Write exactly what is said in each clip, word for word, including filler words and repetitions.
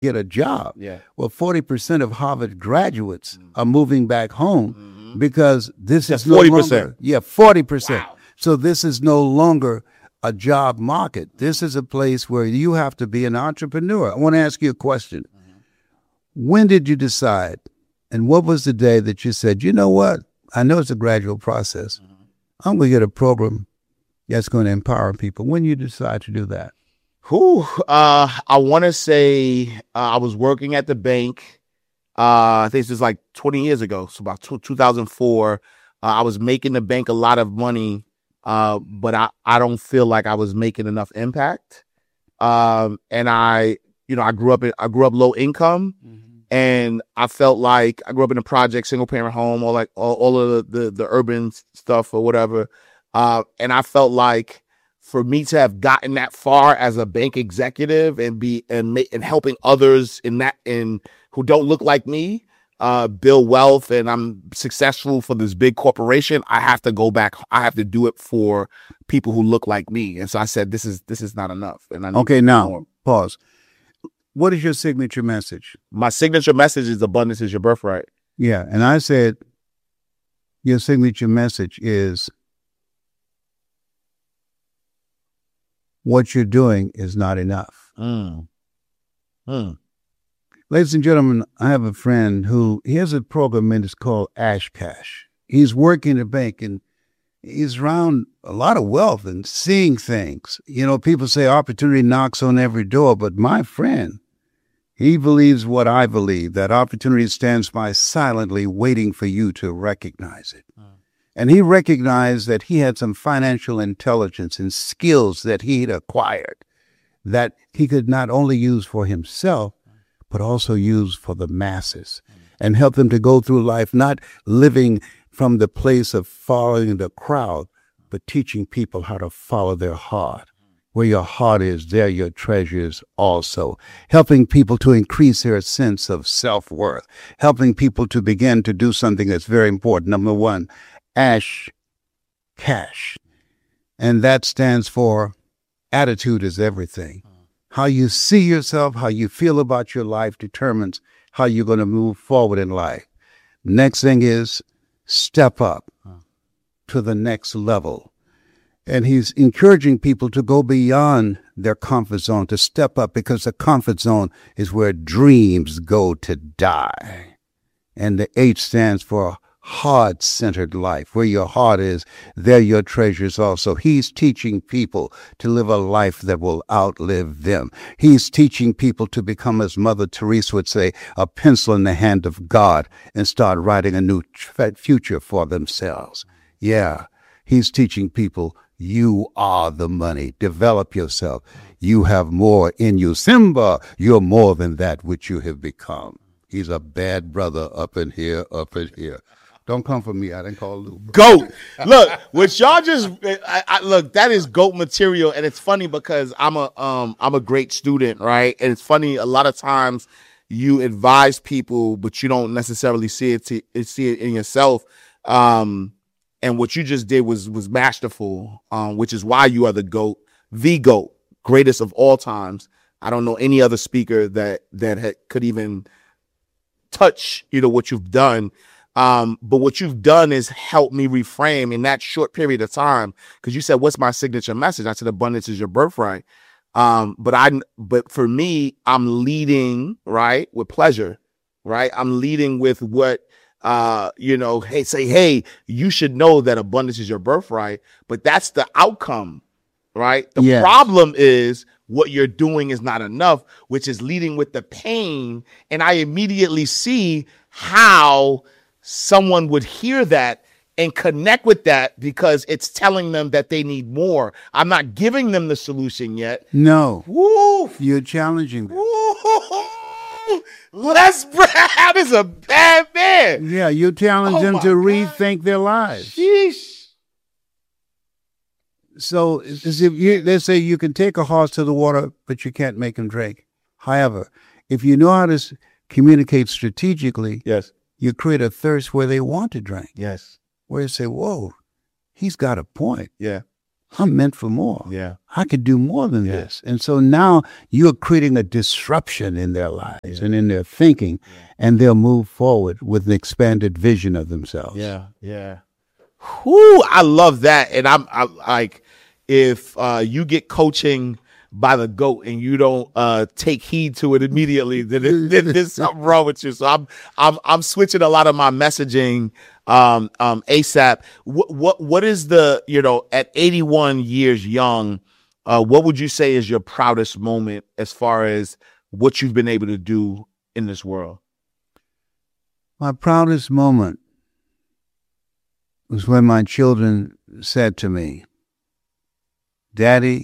get a job. Yeah. Well, forty percent of Harvard graduates mm-hmm. are moving back home mm-hmm. because this That's is no forty percent. longer, yeah, forty percent. Wow. So this is no longer a job market. This is a place where you have to be an entrepreneur. I want to ask you a question. Mm-hmm. When did you decide, and what was the day that you said, you know what, I know it's a gradual process. Mm-hmm. I'm going to get a program that's going to empower people. When you decide to do that? Who? Uh, I want to say uh, I was working at the bank. Uh, I think this was like twenty years ago. So about two thousand four, uh, I was making the bank a lot of money, uh, but I, I don't feel like I was making enough impact. Um, and I, you know, I grew up in, I grew up low income, mm-hmm. and I felt like I grew up in a project, single parent home, all like all, all of the, the, the urban stuff or whatever. Uh, and I felt like for me to have gotten that far as a bank executive and be and and helping others in that in who don't look like me uh, build wealth, and I'm successful for this big corporation, I have to go back. I have to do it for people who look like me. And so I said, this is this is not enough. And I need okay, now more. Pause. What is your signature message? My signature message is abundance is your birthright. Yeah, and I said your signature message is what you're doing is not enough. Mm. Mm. Ladies and gentlemen, I have a friend who, he has a program and it's called Ash Cash. He's working at a bank and he's around a lot of wealth and seeing things. You know, people say opportunity knocks on every door, but my friend, he believes what I believe, that opportunity stands by silently waiting for you to recognize it. Mm. And he recognized that he had some financial intelligence and skills that he'd acquired that he could not only use for himself, but also use for the masses and help them to go through life, not living from the place of following the crowd, but teaching people how to follow their heart. Where your heart is, there your treasure is also. Helping people to increase their sense of self-worth. Helping people to begin to do something that's very important. Number one, Ash Cash. And that stands for attitude is everything. How you see yourself, how you feel about your life determines how you're going to move forward in life. Next thing is step up to the next level. And he's encouraging people to go beyond their comfort zone, to step up, because the comfort zone is where dreams go to die. And the H stands for heart-centered life. Where your heart is, there your treasure is also. He's teaching people to live a life that will outlive them. He's teaching people to become, as Mother Teresa would say, a pencil in the hand of God and start writing a new future for themselves. Yeah, he's teaching people, you are the money. Develop yourself. You have more in you. Simba, you're more than that which you have become. He's a bad brother up in here, up in here. Don't come for me. I didn't call Lou. Goat. Look, what y'all just I, I, look. That is goat material, and it's funny because I'm a um I'm a great student, right? And it's funny a lot of times you advise people, but you don't necessarily see it to, see it in yourself. Um, and what you just did was was masterful. Um, which is why you are the goat, the goat, greatest of all times. I don't know any other speaker that that had, could even touch you know what you've done. Um, but what you've done is help me reframe in that short period of time. Cause you said, what's my signature message? I said, abundance is your birthright. Um, but I, but for me, I'm leading, right, with pleasure, right? I'm leading with what, uh, you know, hey, say, hey, you should know that abundance is your birthright, but that's the outcome, right? The yes. problem is what you're doing is not enough, which is leading with the pain. And I immediately see how someone would hear that and connect with that because it's telling them that they need more. I'm not giving them the solution yet. No. Woo! You're challenging them. Woo! Let's Brad is a bad man. Yeah, you challenge Oh them my to God. rethink their lives. Sheesh. So as if you, they say you can take a horse to the water, but you can't make him drink. However, if you know how to s- communicate strategically, Yes. you create a thirst where they want to drink. Yes. Where you say, whoa, he's got a point. Yeah. I'm meant for more. Yeah. I could do more than Yeah. this. And so now you're creating a disruption in their lives Yeah. and in their thinking, Yeah. and they'll move forward with an expanded vision of themselves. Yeah, yeah. Whoo, I love that. And I'm, I'm like, if uh, you get coaching by the GOAT and you don't uh, take heed to it immediately, then, it, then there's something wrong with you. So I'm, I'm, I'm switching a lot of my messaging um, um, ASAP. What, what, what is the, you know, at eighty-one years young, uh, what would you say is your proudest moment as far as what you've been able to do in this world? My proudest moment was when my children said to me, Daddy,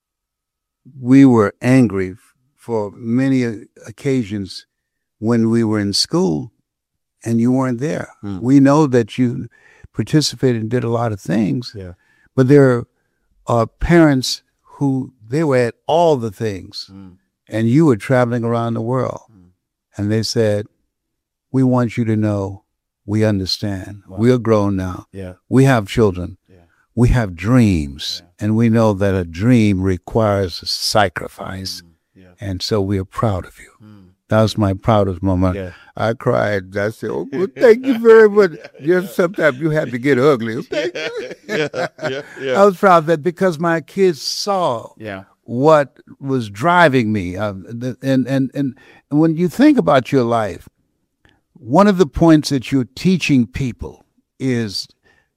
we were angry f- for many o- occasions when we were in school and you weren't there. Mm. We know that you participated and did a lot of things, Yeah. but there are parents who they were at all the things Mm. and you were traveling around the world. Mm. And they said, we want you to know we understand. Wow. We're grown now. Yeah. We have children. Yeah. We have dreams. Yeah. And we know that a dream requires a sacrifice. Mm. Yeah. And so we are proud of you. Mm. That was my proudest moment. Yeah. I cried. I said, oh, well, thank you very much. Just sometimes you have to get ugly. Thank you. Yeah. Yeah. I Yeah. was proud of that because my kids saw Yeah. what was driving me. Uh, the- and, and, and when you think about your life, one of the points that you're teaching people is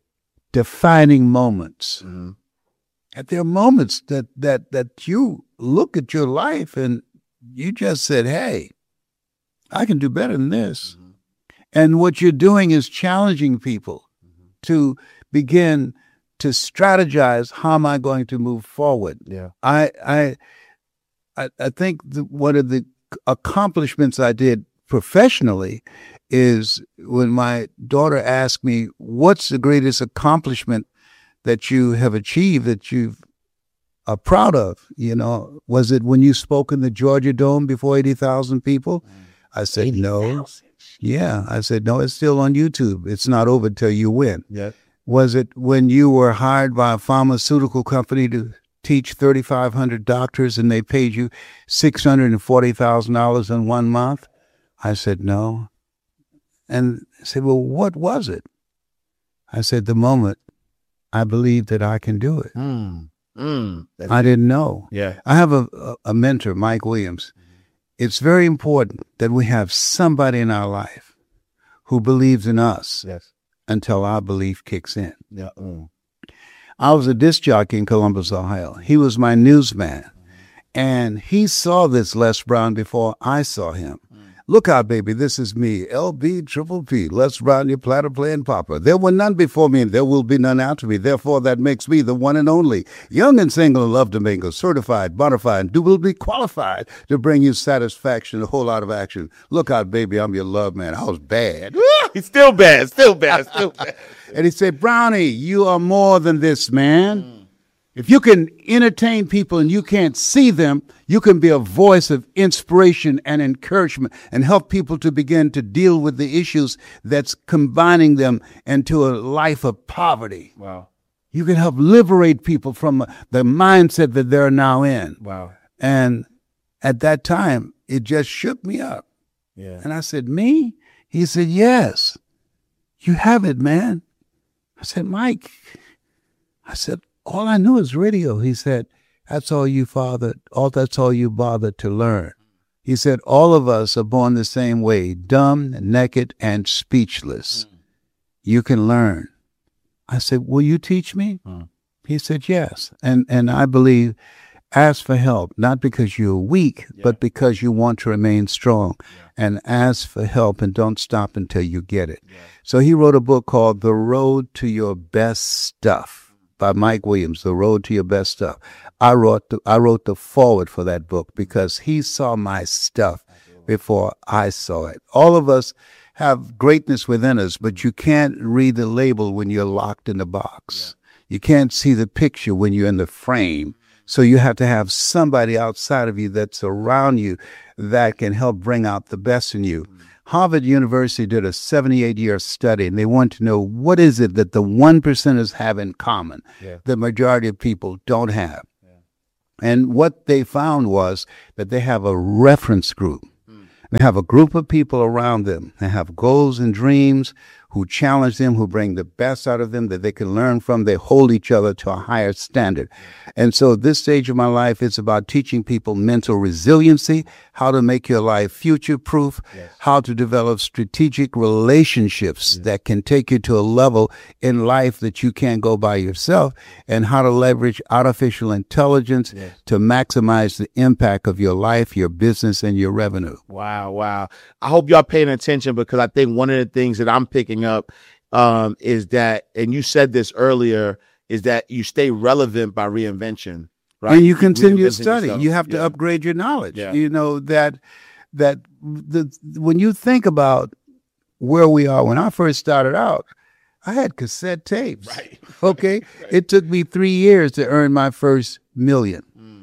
defining moments. Mhm. And there are moments that, that, that you look at your life and you just said, hey, I can do better than this. Mhm. And what you're doing is challenging people Mhm. to begin to strategize, how am I going to move forward? Yeah. I I I, I think the, one of the accomplishments I did professionally is when my daughter asked me, what's the greatest accomplishment that you have achieved that you are proud of? You know, was it when you spoke in the Georgia Dome before eighty thousand people? I said, no. Yeah. I said, no, it's still on YouTube. It's not over till you win. Yeah. Was it when you were hired by a pharmaceutical company to teach thirty-five hundred doctors and they paid you six hundred forty thousand dollars in one month? I said, no. And I said, well, what was it? I said, the moment I believed that I can do it. Mm. Mm. That's- I didn't know. yeah. I have a, a, a mentor, Mike Williams. It's very important that we have somebody in our life who believes in us Yes. until our belief kicks in. Yeah. Mm. I was a disc jockey in Columbus, Ohio. He was my newsman. And he saw this Les Brown before I saw him. Look out, baby, this is me, L B Triple P, Les Brown, your platter playing papa. There were none before me, and there will be none after me. Therefore, that makes me the one and only. Young and single and love to mingle, certified, bona fide, and will be qualified to bring you satisfaction, a whole lot of action. Look out, baby, I'm your love man. I was bad. He's still bad. Still bad. Still bad. And he said, Brownie, you are more than this, man. If you can entertain people and you can't see them, you can be a voice of inspiration and encouragement and help people to begin to deal with the issues that's combining them into a life of poverty. Wow. You can help liberate people from the mindset that they're now in. Wow. And at that time, it just shook me up. Yeah. And I said, me? He said, yes, you have it, man. I said, Mike, I said, all I knew is radio. He said, that's all you father, all that's all you bothered to learn. He said, all of us are born the same way, dumb, naked, and speechless. Mm. You can learn. I said, will you teach me? Mm. He said, yes. And and I believe, ask for help, not because you're weak, yeah. but because you want to remain strong. Yeah. And ask for help and don't stop until you get it. Yeah. So he wrote a book called The Road to Your Best Stuff by Mike Williams, The Road to Your Best Stuff. I wrote the, I wrote the foreword for that book because he saw my stuff before I saw it. All of us have greatness within us, but you can't read the label when you're locked in the box. Yeah. You can't see the picture when you're in the frame. So you have to have somebody outside of you that's around you that can help bring out the best in you. Harvard University did a seventy-eight year study, and they want to know what is it that the one percenters have in common Yeah. the majority of people don't have. And what they found was that they have a reference group. They have a group of people around them. They have goals and dreams who challenge them, who bring the best out of them that they can learn from. They hold each other to a higher standard. And so this stage of my life is about teaching people mental resiliency, how to make your life future-proof, yes. how to develop strategic relationships yes. that can take you to a level in life that you can't go by yourself, and how to leverage artificial intelligence yes. to maximize the impact of your life, your business, and your revenue. Wow, wow. I hope y'all paying attention, because I think one of the things that I'm picking up um, is that, and you said this earlier, is that you stay relevant by reinvention. Right. And you continue to study. Yourself. You have to yeah. upgrade your knowledge. Yeah. You know, that that the when you think about where we are, when I first started out, I had cassette tapes. Right. Okay. Right. It took me three years to earn my first million. Mm.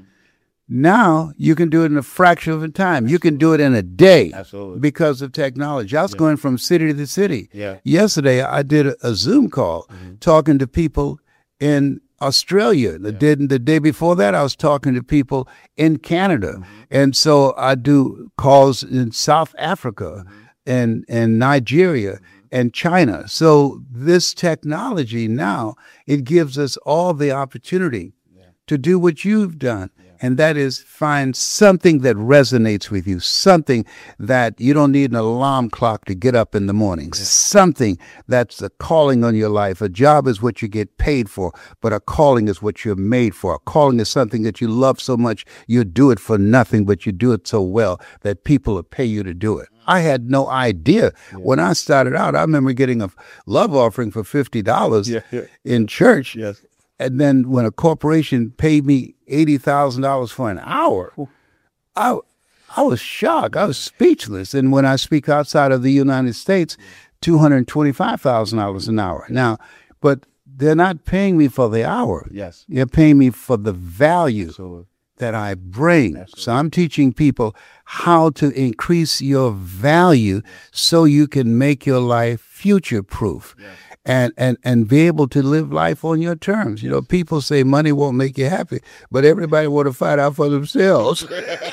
Now you can do it in a fraction of a time. You can do it in a day. Absolutely. Because of technology. I was yeah. going from city to city. Yeah. Yesterday, I did a, a Zoom call mm-hmm. talking to people in Australia. The, yeah. day, the day before that, I was talking to people in Canada. Mm-hmm. And so I do calls in South Africa mm-hmm. and, and Nigeria mm-hmm. and China. So this technology now, it gives us all the opportunity yeah. to do what you've done. Yeah. And that is find something that resonates with you, something that you don't need an alarm clock to get up in the morning, yeah. something that's a calling on your life. A job is what you get paid for, but a calling is what you're made for. A calling is something that you love so much, you do it for nothing, but you do it so well that people will pay you to do it. I had no idea. Yeah. When I started out, I remember getting a love offering for fifty dollars yeah, yeah. in church. Yes. And then when a corporation paid me eighty thousand dollars for an hour, I, I was shocked. I was speechless. And when I speak outside of the United States, two hundred twenty-five thousand dollars an hour. Now, but they're not paying me for the hour. Yes. They're paying me for the value Absolutely. that I bring. Absolutely. So I'm teaching people how to increase your value so you can make your life future-proof. Yes. And, and and be able to live life on your terms. You know, people say money won't make you happy, but everybody want to find out for themselves.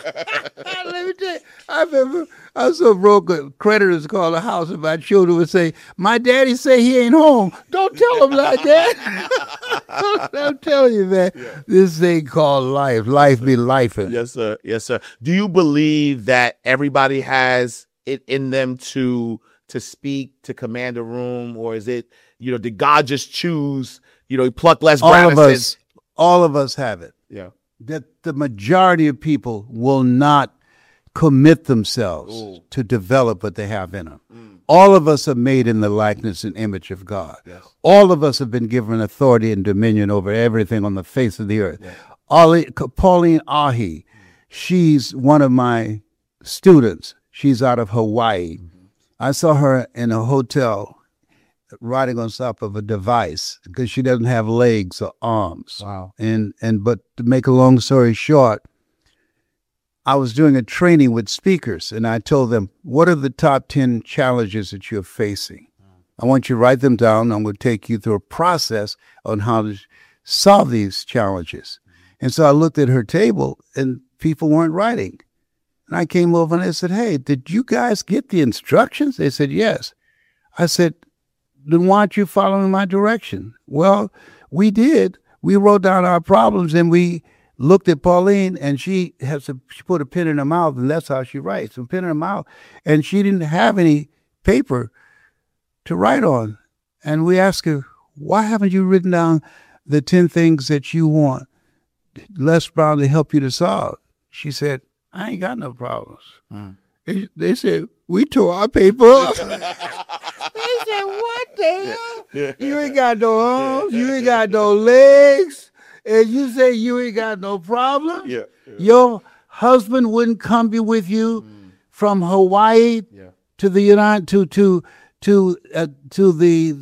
Let me tell you, I remember I was so broke, creditors called the house, and my children would say, "My daddy say he ain't home." Don't tell him like that. I'm telling you, man, yeah. this thing called life, life be lifing. Yes, sir. Yes, sir. Do you believe that everybody has it in them to to speak, to command a room, or is it, you know, did God just choose, you know, he plucked Les Brown? All of us, all of us have it. Yeah. That the majority of people will not commit themselves Ooh. to develop what they have in them. Mm. All of us are made in the likeness and image of God. Yes. All of us have been given authority and dominion over everything on the face of the earth. Yes. Ollie, Pauline Ahi, she's one of my students. She's out of Hawaii. Mm-hmm. I saw her in a hotel riding on top of a device because she doesn't have legs or arms. Wow. And and but to make a long story short, I was doing a training with speakers, and I told them, what are the top ten challenges that you're facing? I want you to write them down. I'm going to take you through a process on how to solve these challenges. And so I looked at her table, and people weren't writing. And I came over and I said, "Hey, did you guys get the instructions?" They said, "Yes." I said, "Then why aren't you following my direction?" "Well, we did. We wrote down our problems and we looked at Pauline, and she has a, she put a pen in her mouth, and that's how she writes, a pen in her mouth. And she didn't have any paper to write on. And we asked her, why haven't you written down the ten things that you want Les Brown to help you to solve? She said, I ain't got no problems. Mm. They, they said, we tore our paper up. They said, what the hell? Yeah. You ain't got no arms, you ain't got no legs, and you say you ain't got no problem? Yeah. Yeah. Your husband wouldn't come be with you mm. from Hawaii yeah. to the United to to to uh, to the the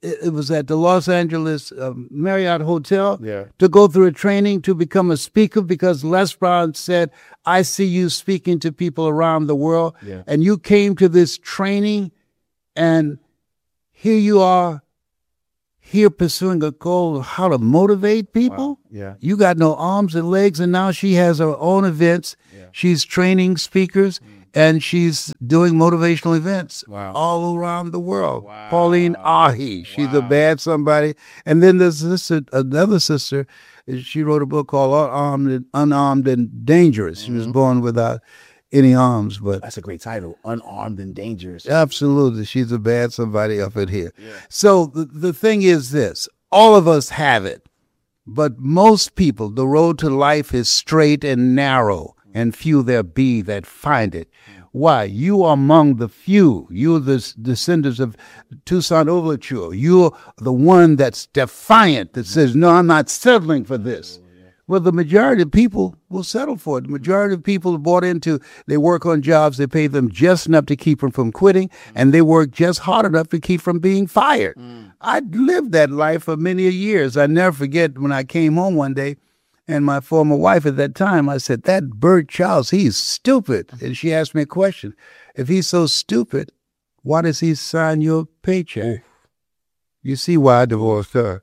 it, it was at the Los Angeles uh, Marriott Hotel Yeah. to go through a training to become a speaker because Les Brown said, I see you speaking to people around the world. Yeah. And you came to this training, and here you are, here pursuing a goal of how to motivate people. Wow. Yeah. You got no arms and legs, and now she has her own events. Yeah. She's training speakers, mm. and she's doing motivational events Wow. all around the world. Wow. Pauline Ahi, she's Wow. a bad somebody. And then there's this, another sister, she wrote a book called Unarmed and, Unarmed and Dangerous. Mm-hmm. She was born without any arms, but that's a great title, Unarmed and Dangerous. Absolutely. She's a bad somebody up in here. Yeah. So the, the thing is this, all of us have it, but most people, the road to life is straight and narrow, and few there be that find it. Why? You are among the few. You're the descendants of Toussaint Louverture. You're the one that's defiant, that says, no, I'm not settling for this. Well, the majority of people will settle for it. The majority of people are bought into, they work on jobs, they pay them just enough to keep them from quitting, and they work just hard enough to keep from being fired. Mm. I lived that life for many years. I never forget when I came home one day, and my former wife at that time, I said, that Bert Childs, he's stupid. And she asked me a question. If he's so stupid, why does he sign your paycheck? You see why I divorced her.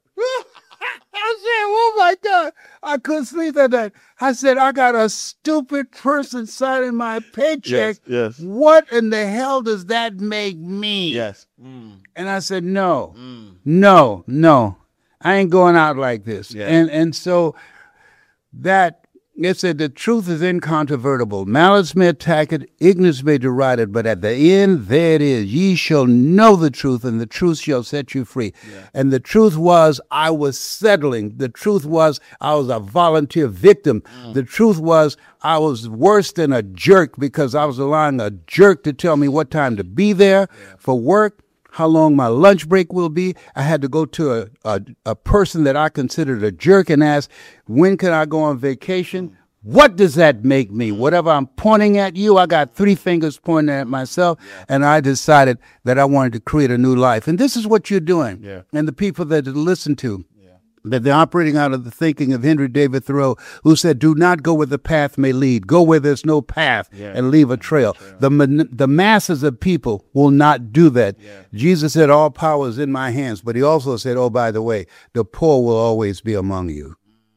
I said, oh my God, I couldn't sleep that night. I said, I got a stupid person signing my paycheck. Yes, yes. What in the hell does that make me? Yes. Mm. And I said, no, Mm. no, no, I ain't going out like this. Yeah. And and so that, it said, the truth is incontrovertible. Malice may attack it, ignorance may deride it, but at the end, there it is. Ye shall know the truth, and the truth shall set you free. Yeah. And the truth was, I was settling. The truth was, I was a volunteer victim. Mm. The truth was, I was worse than a jerk because I was allowing a jerk to tell me what time to be there yeah. for work, how long my lunch break will be. I had to go to a, a, a person that I considered a jerk and ask, when can I go on vacation? What does that make me? Whatever I'm pointing at you, I got three fingers pointing at myself, yeah. and I decided that I wanted to create a new life. And this is what you're doing. Yeah. And the people that listen to, yeah. that they're operating out of the thinking of Henry David Thoreau, who said, do not go where the path may lead. Go where there's no path yeah. and leave a trail. trail. The, the masses of people will not do that. Yeah. Jesus said, all power is in my hands. But he also said, oh, by the way, the poor will always be among you.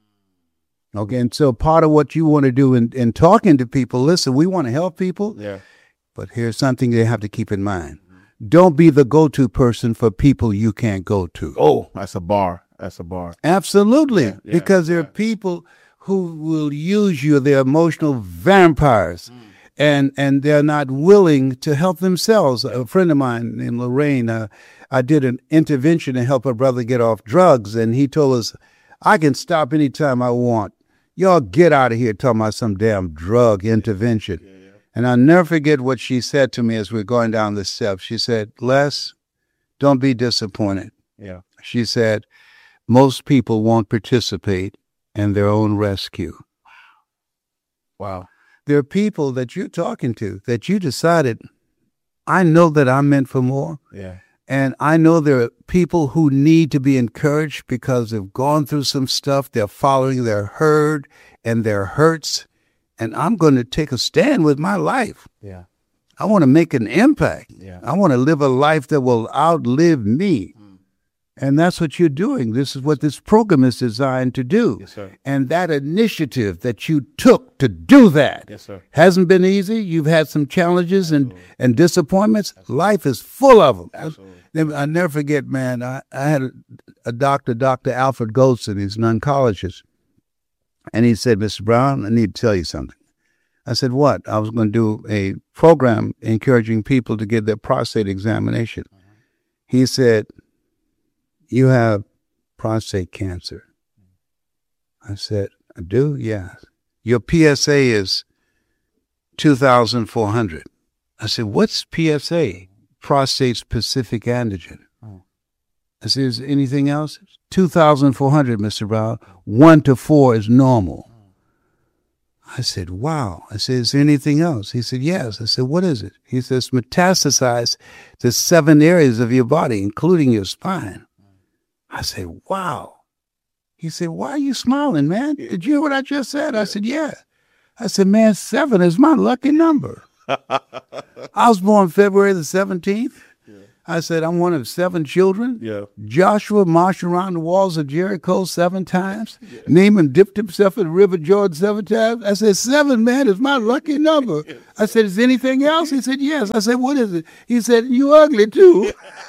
Okay, and so part of what you want to do in, in talking to people, listen, we want to help people, yeah. but here's something they have to keep in mind. Mm-hmm. Don't be the go-to person for people you can't go to. Oh, that's a bar. That's a bar. Absolutely, yeah, yeah, because there yeah. are people who will use you. They're emotional vampires, mm. and and they're not willing to help themselves. A friend of mine in Lorraine, uh, I did an intervention to help a brother get off drugs, and he told us, I can stop anytime I want. Y'all get out of here talking about some damn drug intervention. Yeah, yeah. And I'll never forget what she said to me as we we're going down the steps. She said, Les, don't be disappointed. Yeah. She said, most people won't participate in their own rescue. Wow. There are people that you're talking to that you decided, I know that I'm meant for more. Yeah. And I know there are people who need to be encouraged because they've gone through some stuff. They're following their herd and their hurts. And I'm going to take a stand with my life. Yeah. I want to make an impact. Yeah. I want to live a life that will outlive me. Mm. And that's what you're doing. This is what this program is designed to do. Yes, sir. And that initiative that you took to do that yes, sir. Hasn't been easy. You've had some challenges and, and disappointments. Absolutely. Life is full of them. Absolutely. I never forget, man, I, I had a, a doctor, Doctor Alfred Goldson. He's an oncologist. And he said, Mister Brown, I need to tell you something. I said, what? I was going to do a program encouraging people to get their prostate examination. Mm-hmm. He said, you have prostate cancer. I said, I do? Yes. Your P S A is two thousand four hundred. I said, what's P S A? Prostate specific antigen. Oh. I said, is there anything else? two thousand four hundred, Mister Brown. One to four is normal. I said, wow. I said, is there anything else? He said, yes. I said, what is it? He says, metastasized to seven areas of your body, including your spine. I said, wow. He said, why are you smiling, man? Did you hear what I just said? I said, yeah. I said, man, seven is my lucky number. I was born February the seventeenth. Yeah. I said, I'm one of seven children. Yeah. Joshua marched around the walls of Jericho seven times. Yeah. Naaman dipped himself in the River Jordan seven times. I said, seven, man, is my lucky number. Yes. I said, is anything else? He said, yes. I said, what is it? He said, you ugly too.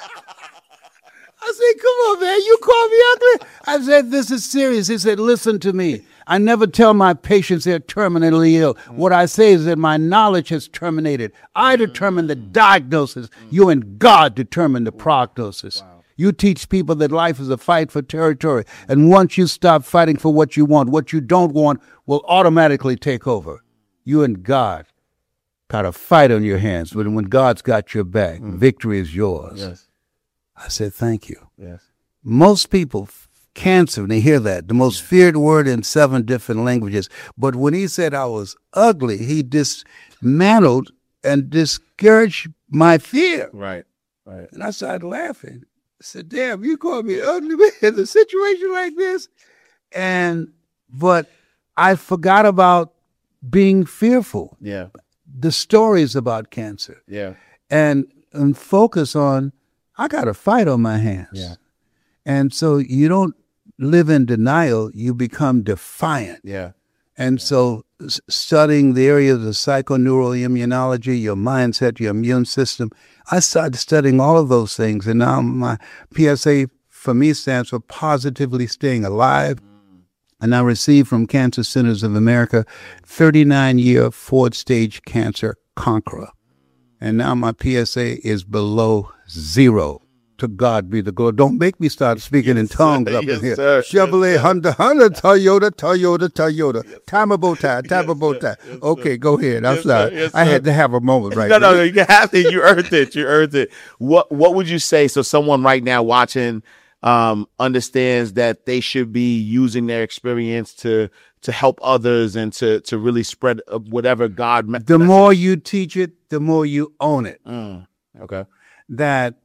I said, come on, man, you call me ugly? I said, this is serious. He said, listen to me. I never tell my patients they're terminally ill. Mm. What I say is that my knowledge has terminated. I determine the diagnosis. Mm. You and God determine the prognosis. Wow. You teach people that life is a fight for territory. And once you stop fighting for what you want, what you don't want will automatically take over. You and God got a fight on your hands. But when God's got your back, mm. victory is yours. Yes. I said, thank you. Yes. Most people, cancer, when they hear that, the most feared word in seven different languages. But when he said I was ugly, he dismantled and discouraged my fear. Right, right. And I started laughing. I said, damn, you call me ugly, man, in a situation like this? And, but I forgot about being fearful. Yeah. The stories about cancer. Yeah. And, and focus on, I got a fight on my hands. Yeah. And so you don't live in denial, you become defiant. Yeah. And yeah. so s- studying the areas of psychoneuroimmunology, your mindset, your immune system, I started studying all of those things. And now my P S A for me stands for Positively Staying Alive. Mm. And I received from Cancer Centers of America thirty-nine year Ford stage cancer conqueror. And now my P S A is below zero. To God be the glory. Don't make me start speaking yes, in tongues sir. up yes, in here. Sir. Chevrolet, yes, Honda, Honda, Toyota, Toyota, Toyota. Yes, Tamabotai, Tamabotai. Yes, okay, sir. Go ahead. I'm yes, sorry. Yes, I had to have a moment right No, now. no, no. You have it. You earned it. You earned it. What What would you say? So someone right now watching um, understands that they should be using their experience to to help others and to to really spread whatever God. Me- the more you teach it, the more you own it. Mm, okay. That.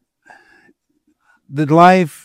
The life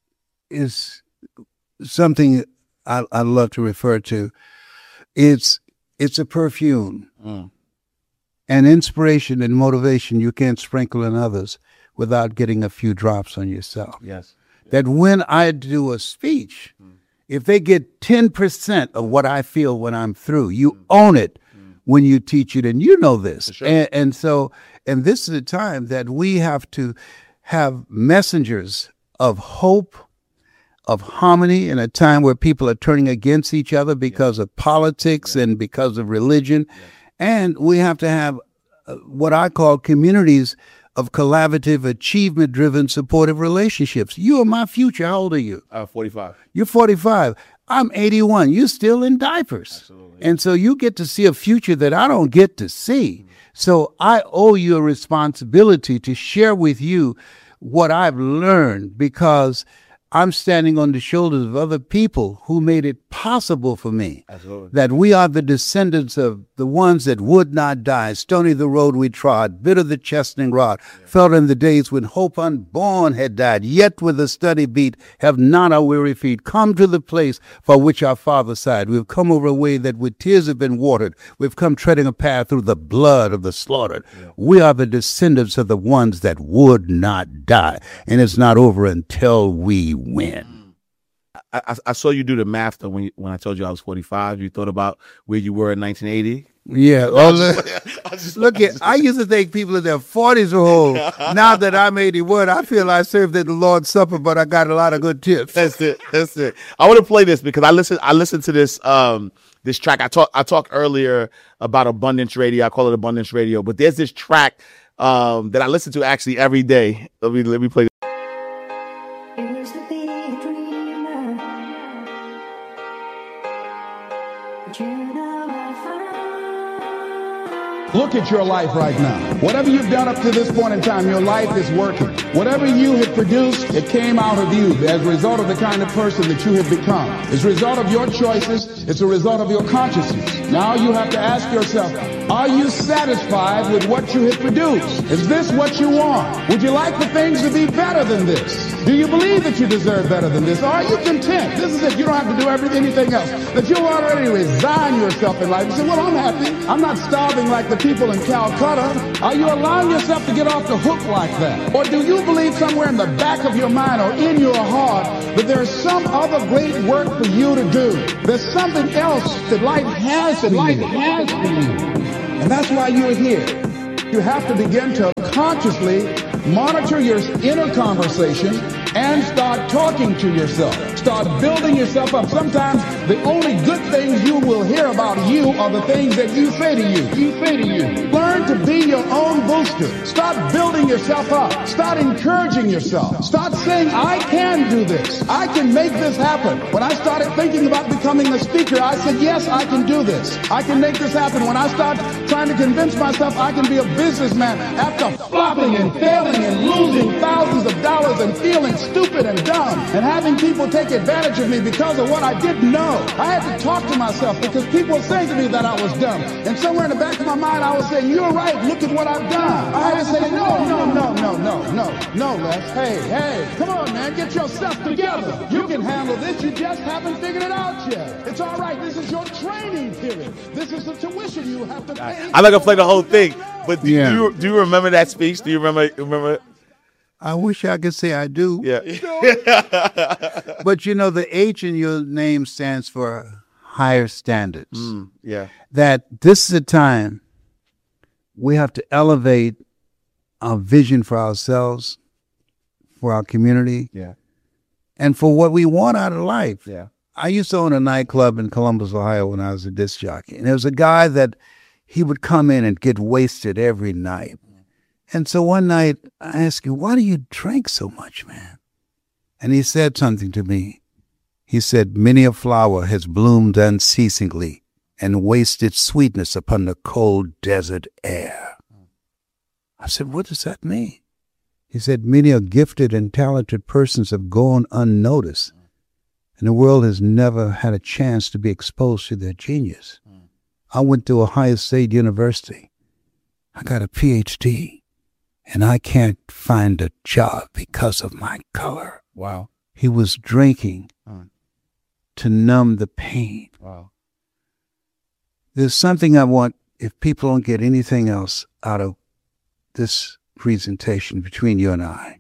is something I, I love to refer to. It's it's a perfume, mm. and inspiration and motivation you can't sprinkle on others without getting a few drops on yourself. Yes. That when I do a speech, mm. if they get ten percent of what I feel when I'm through, you mm. own it mm. when you teach it, and you know this. Sure. And, and so, and this is a time that we have to have messengers of hope, of harmony in a time where people are turning against each other because yeah. of politics yeah. and because of religion. Yeah. And we have to have uh, what I call communities of collaborative, achievement-driven, supportive relationships. You are my future. How old are you? Uh, forty-five. You're forty-five. I'm eighty-one. You're still in diapers. Absolutely. And so you get to see a future that I don't get to see. Mm-hmm. So I owe you a responsibility to share with you what I've learned, because I'm standing on the shoulders of other people who made it possible for me. Absolutely. That we are the descendants of the ones that would not die. Stony the road we trod, bitter the chastening rod, yeah. felt in the days when hope unborn had died. Yet with a steady beat have not our weary feet come to the place for which our father sighed. We've come over a way that with tears have been watered. We've come treading a path through the blood of the slaughtered. Yeah. We are the descendants of the ones that would not die. And it's not over until we win. I, I saw you do the math though when you, when I told you I was forty-five. You thought about where you were in nineteen eighty. Yeah. Well, I just, look, at, I used to think people in their forties were old. Now that I'm eighty-one, I feel I served at the Lord's Supper, but I got a lot of good tips. That's it. That's it. I want to play this because I listen. I listened to this um this track. I talked. I talked earlier about Abundance Radio. I call it Abundance Radio, but there's this track um that I listen to actually every day. Let me let me play. Look at your life right now. Whatever you've done up to this point in time, your life is working. Whatever you have produced, it came out of you as a result of the kind of person that you have become. It's a result of your choices. It's a result of your consciousness. Now you have to ask yourself, are you satisfied with what you have produced? Is this what you want? Would you like the things to be better than this? Do you believe that you deserve better than this? Or are you content? This is it. You don't have to do everything, anything else. That you already resign yourself in life and say, well, I'm happy. I'm not starving like the people in Calcutta. Are you allowing yourself to get off the hook like that? Or do you believe somewhere in the back of your mind or in your heart that there's some other great work for you to do? There's something else that life has for life has for you. And that's why you're here. You have to begin to consciously monitor your inner conversation and start talking to yourself. Start building yourself up. Sometimes the only good things you will hear about you are the things that you say to you. You say to you. Learn to be your own booster. Start building yourself up. Start encouraging yourself. Start saying, I can do this. I can make this happen. When I started thinking about becoming a speaker, I said, yes, I can do this. I can make this happen. When I start trying to convince myself I can be a businessman after flopping and failing and losing thousands of dollars and feeling stupid and dumb and having people take advantage of me because of what I didn't know. I had to talk to myself because people were saying to me that I was dumb. And somewhere in the back of my mind, I was saying, you're right, look at what I've done. I had to say, no, no, no, no, no, no, no, Les. Hey, hey, come on, man, get yourself together. You can handle this. You just haven't figured it out yet. It's all right. This is your training period. This is the tuition you have to pay. I'm not going to play the whole thing, but do, Yeah. you, do you remember that speech? Do you remember remember? I wish I could say I do. Yeah. But you know, the H in your name stands for higher standards. Mm, yeah. That this is a time we have to elevate our vision for ourselves, for our community, Yeah. and for what we want out of life. Yeah. I used to own a nightclub in Columbus, Ohio when I was a disc jockey. And there was a guy that he would come in and get wasted every night. And so one night I asked him, why do you drink so much, man? And he said something to me. He said, many a flower has bloomed unceasingly and wasted sweetness upon the cold desert air. I said, what does that mean? He said, many a gifted and talented persons have gone unnoticed, and the world has never had a chance to be exposed to their genius. I went to Ohio State University. I got a P H D. And I can't find a job because of my color. Wow. He was drinking Mm. to numb the pain. Wow. There's something I want, if people don't get anything else out of this presentation between you and I.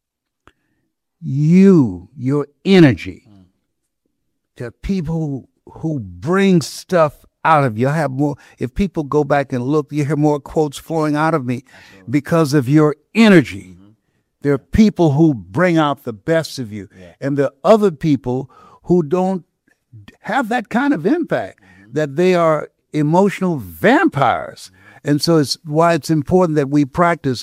You, your energy, mm. to people who bring stuff out of you. I have more, if people go back and look, you hear more quotes flowing out of me because of your energy. Mm-hmm. There are people who bring out the best of you. Yeah. And there are other people who don't have that kind of impact, mm-hmm. that they are emotional vampires. Mm-hmm. And so it's why it's important that we practice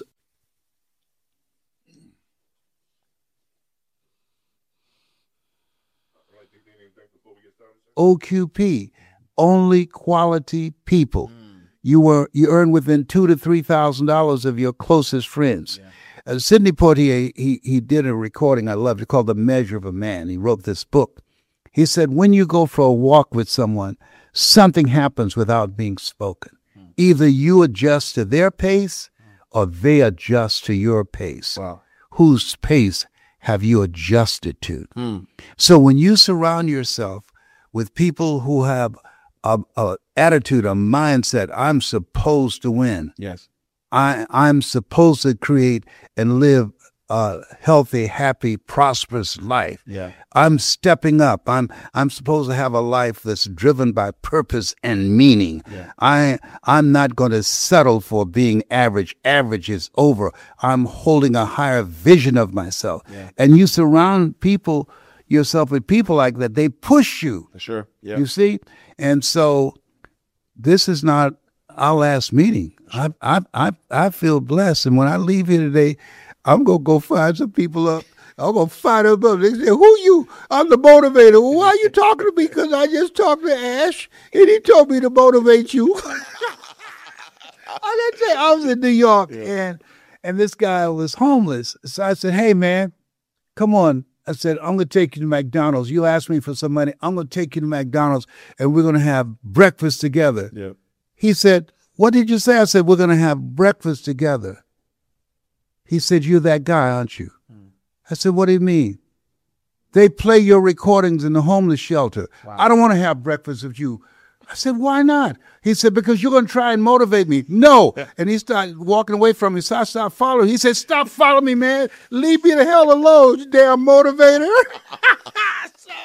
O Q P. Only quality people. Mm. You were you earn within two to three thousand dollars of your closest friends. Yeah. Uh, Sidney Poitier, he he did a recording I loved. It called "The Measure of a Man." He wrote this book. He said, when you go for a walk with someone, something happens without being spoken. Mm. Either you adjust to their pace, or they adjust to your pace. Wow. Whose pace have you adjusted to? Mm. So when you surround yourself with people who have a, a attitude, a mindset, I'm supposed to win. Yes. I, I'm supposed to create and live a healthy, happy, prosperous life. Yeah. I'm stepping up. I'm I'm supposed to have a life that's driven by purpose and meaning. Yeah. I I'm not going to settle for being average. Average is over. I'm holding a higher vision of myself. Yeah. And you surround people yourself with people like that. They push you. For sure. Yeah. You see? And so this is not our last meeting. I I I I feel blessed. And when I leave here today, I'm gonna go find some people up. I'm gonna find them up. They say, who you? I'm the motivator. Well, why are you talking to me? Because I just talked to Ash and he told me to motivate you. I didn't say I was in New York, yeah. and and this guy was homeless. So I said, hey man, come on. I said, I'm going to take you to McDonald's. You asked me for some money. I'm going to take you to McDonald's and we're going to have breakfast together. Yep. He said, what did you say? I said, we're going to have breakfast together. He said, you're that guy, aren't you? Mm. I said, what do you mean? They play your recordings in the homeless shelter. Wow. I don't want to have breakfast with you. I said, why not? He said, because you're going to try and motivate me. No. And he started walking away from me. So I started following. He said, stop following me, man. Leave me the hell alone, you damn motivator. So,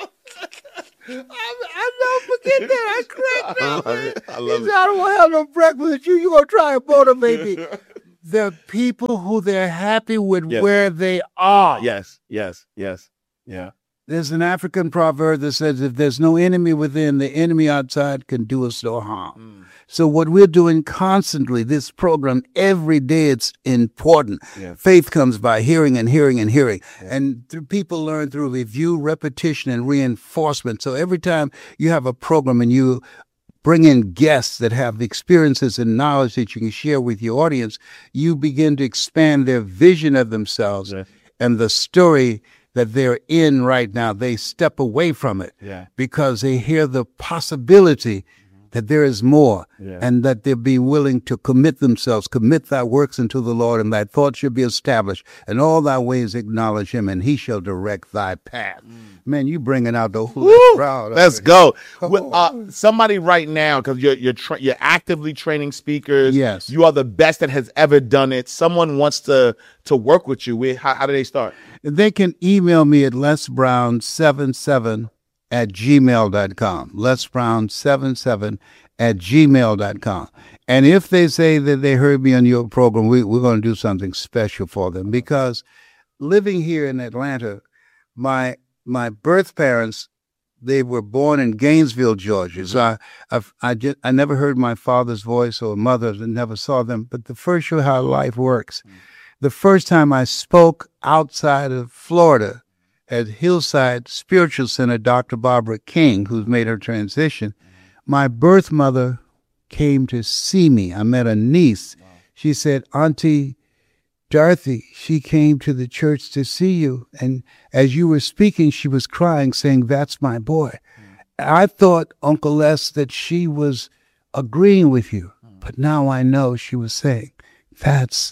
I, I never forget that. I cracked up. I love it. I love he said, I don't want to have no breakfast with you. You're going to try and motivate me. The people who they're happy with yes. where they are. Yes, yes, yes. Yeah. There's an African proverb that says, if there's no enemy within, the enemy outside can do us no harm. Mm. So what we're doing constantly, this program, every day it's important. Yeah. Faith comes by hearing and hearing and hearing. Yeah. And th- people learn through review, repetition, and reinforcement. So every time you have a program and you bring in guests that have experiences and knowledge that you can share with your audience, you begin to expand their vision of themselves yeah. and the story that they're in right now. They step away from it yeah. because they hear the possibility mm-hmm. that there is more yeah. and that they'll be willing to commit themselves, commit thy works unto the Lord, and thy thoughts shall be established, and all thy ways acknowledge him, and he shall direct thy path. Mm. Man, you bringing out the whole crowd. Let's go. With, uh, somebody right now, because you're you're tra- you're actively training speakers. Yes, you are the best that has ever done it. Someone wants to to work with you. With how, how do they start? They can email me at les brown seven seven at gmail dot com. les brown seven seven at gmail dot com. And if they say that they heard me on your program, we, we're going to do something special for them, because living here in Atlanta, my my birth parents, they were born in Gainesville, Georgia. So I I've, I, just, I never heard my father's voice or mother's and never saw them. But the first show how life works. Mm. The first time I spoke outside of Florida at Hillside Spiritual Center, Doctor Barbara King, who's made her transition, my birth mother came to see me. I met a niece. Wow. She said, Auntie Dorothy, she came to the church to see you. And as you were speaking, she was crying, saying, that's my boy. Mm. I thought, Uncle Les, that she was agreeing with you. Mm. But now I know she was saying, that's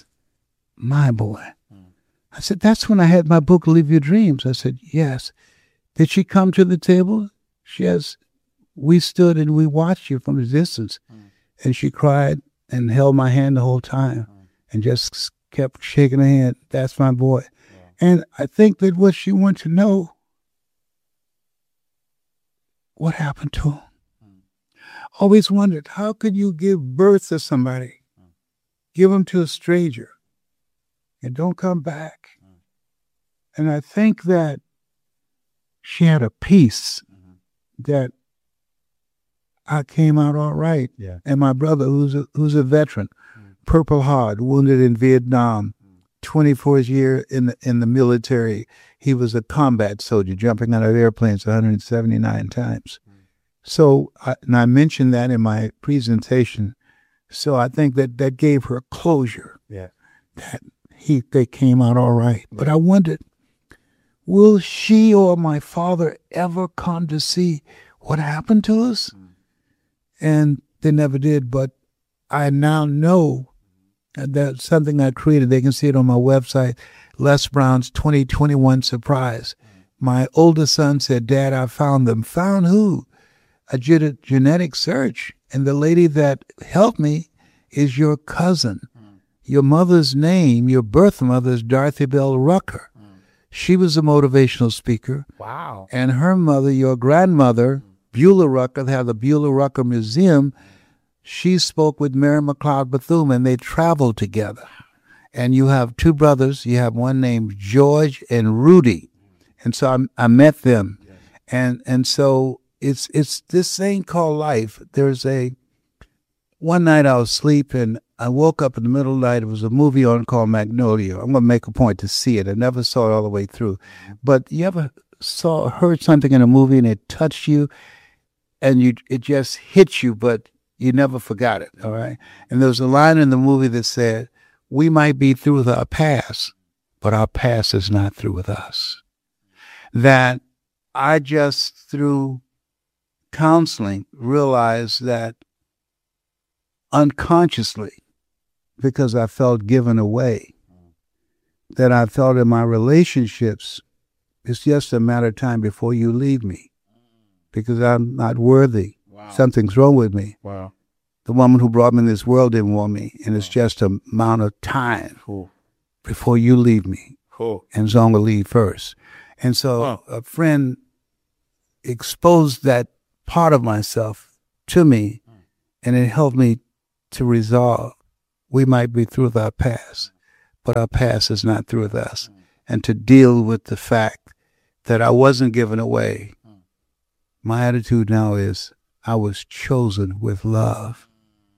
my boy. Mm. I said, that's when I had my book, Live Your Dreams. I said, yes. Did she come to the table? She has. We stood and we watched you from a distance. Mm. And she cried and held my hand the whole time mm. and just kept shaking her head. That's my boy. Yeah. And I think that what she wanted to know, what happened to him? Mm. Always wondered, how could you give birth to somebody, mm. give him to a stranger, and don't come back? Mm. And I think that she had a peace mm-hmm. that I came out all right. Yeah. And my brother, who's a, who's a veteran, mm. Purple Heart, wounded in Vietnam, mm. twenty-fourth year in the, in the military. He was a combat soldier, jumping out of airplanes one hundred seventy-nine times. Mm. So, I, and I mentioned that in my presentation. So I think that that gave her closure. Yeah. That he they came out all right. Yeah. But I wondered, will she or my father ever come to see what happened to us? Mm. And they never did, but I now know that something I created. They can see it on my website, Les Brown's twenty twenty-one Surprise. Mm. My oldest son said, Dad, I found them. Found who? I did a genetic search, and the lady that helped me is your cousin. Mm. Your mother's name, your birth mother, is Dorothy Bell Rucker. Mm. She was a motivational speaker. Wow. And her mother, your grandmother, Beulah Rucker, they have the Beulah Rucker Museum. She spoke with Mary McLeod Bethune, and they traveled together. And you have two brothers. You have one named George and Rudy. And so I, I met them. Yes. And and so it's it's this thing called life. There's a, one night I was asleep, and I woke up in the middle of the night. It was a movie on called Magnolia. I'm going to make a point to see it. I never saw it all the way through. But you ever saw, heard something in a movie and it touched you? And you, it just hits you, but you never forgot it, all right? And there was a line in the movie that said, we might be through with our past, but our past is not through with us. that I just, through counseling, realized that unconsciously, because I felt given away, that I felt in my relationships, it's just a matter of time before you leave me, because I'm not worthy. Wow. Something's wrong with me. Wow. The woman who brought me in this world didn't want me, and it's just a amount of time Cool. before you leave me. Cool. And so I'm going to leave first. And so Huh. a friend exposed that part of myself to me, and it helped me to resolve. We might be through with our past, but our past is not through with us. And to deal with the fact that I wasn't given away. My attitude now is I was chosen with love.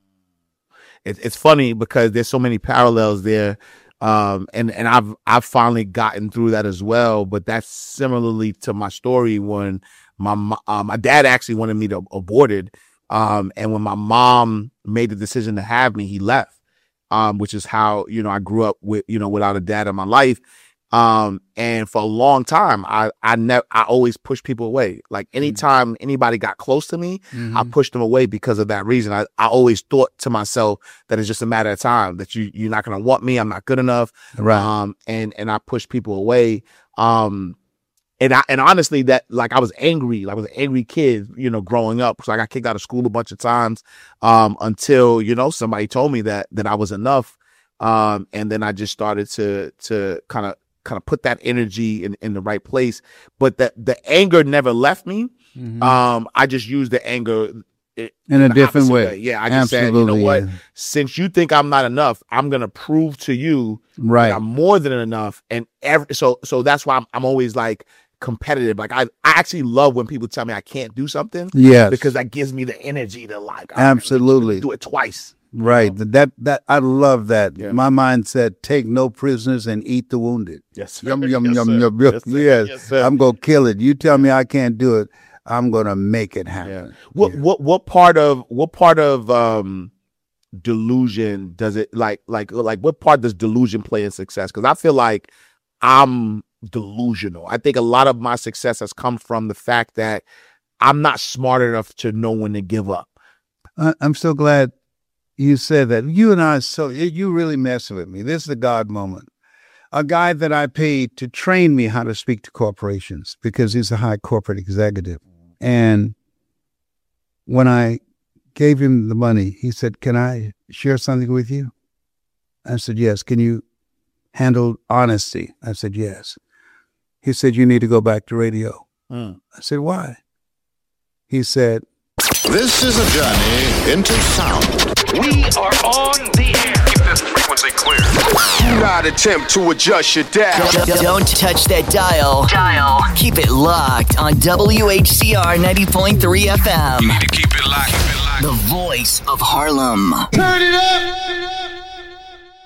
It, it's funny because there's so many parallels there. Um, and, and I've, I've finally gotten through that as well, but that's similarly to my story when my, mo- uh, my dad actually wanted me to aborted. Um, and when my mom made the decision to have me, he left, um, which is how, you know, I grew up with, you know, without a dad in my life. Um, and for a long time, I, I never, I always pushed people away. Like anytime anybody got close to me, Mm-hmm. I pushed them away because of that reason. I, I always thought to myself that it's just a matter of time, that you, you're not going to want me. I'm not good enough. Right. Um, and, and I pushed people away. Um, and I, and honestly, that like I was angry, like I was an angry kid, you know, growing up. So I got kicked out of school a bunch of times, um, until, you know, somebody told me that, that I was enough. Um, and then I just started to, to kind of, kind of put that energy in, in the right place. But that the anger never left me. Mm-hmm. Um, I just used the anger in, In a the different opposite way. Yeah, I just Absolutely, said, you know what? yeah. Since you think I'm not enough, I'm gonna prove to you Right. that I'm more than enough. And every so so that's why I'm I'm always like competitive. Like I I actually love when people tell me I can't do something. Yes. Because that gives me the energy to like all right, Absolutely. do it twice. Right. That that I love that. Yeah. My mind said, take no prisoners and eat the wounded. Yes. sir. Yum, yum, Yes, yum, sir. yum, yum. Yes, sir. Yes. Yes, sir. I'm going to kill it. You tell me I can't do it, I'm going to make it happen. Yeah. What Yeah. what what part of what part of um delusion does it like like like what part does delusion play in success? Because I feel like I'm delusional. I think a lot of my success has come from the fact that I'm not smart enough to know when to give up. I, I'm so glad you said that. You and I, so you really messing with me. This is a God moment. A guy that I paid to train me how to speak to corporations because he's a high corporate executive. And when I gave him the money, he said, can I share something with you? I said, yes. Can you handle honesty? I said, yes. He said, you need to go back to radio. Mm. I said, why? He said, This is a journey into sound. We are on the air. Keep this frequency clear. Do not attempt to adjust your dial. Don't, don't touch that dial. Dial. Keep it locked on W H C R ninety point three F M. You need to keep it locked. Keep it locked. The voice of Harlem. Turn it up!